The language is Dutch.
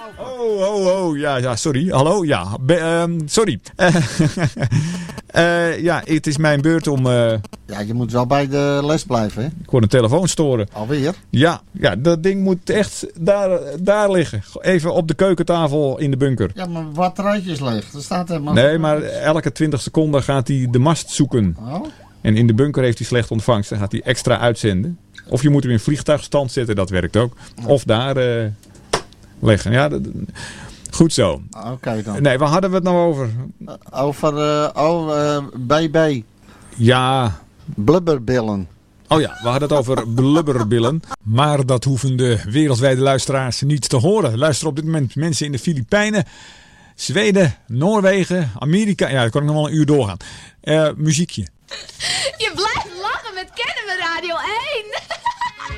Oh, ja, sorry. Hallo, ja. Sorry. Ja, het is mijn beurt om... Ja, je moet wel bij de les blijven, hè? Ik hoor een telefoon storen. Alweer? Ja, dat ding moet echt daar liggen. Even op de keukentafel in de bunker. Ja, maar wat batterijtje is leeg. Er staat helemaal... Nee, maar elke 20 seconden gaat hij de mast zoeken. Oh? En in de bunker heeft hij slecht ontvangst. Dan gaat hij extra uitzenden. Of je moet hem in vliegtuigstand zetten, dat werkt ook. Of daar leggen. Ja, goed zo. Oké dan. Nee, waar hadden we het nou over? BB. Ja. Blubberbillen. Oh ja, we hadden het over blubberbillen. Maar dat hoeven de wereldwijde luisteraars niet te horen. Luisteren op dit moment mensen in de Filipijnen, Zweden, Noorwegen, Amerika. Ja, daar kan ik nog wel een uur doorgaan. Muziekje. Je blijft lachen met Kennen we Radio 1.